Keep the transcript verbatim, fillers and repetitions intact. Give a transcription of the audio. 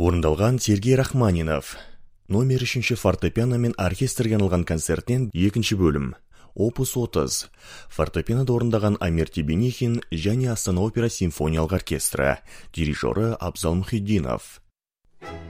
Орындалған Сергей Рахманинов. Номер үшінші фортепиано мен оркестрге арналған концерттен екінші бөлім. Опус отыз. Фортепианода орындаған Амир Тебенихин және Астана опера симфониялық оркестрі. Дирижері Абзал Мұхитдинов.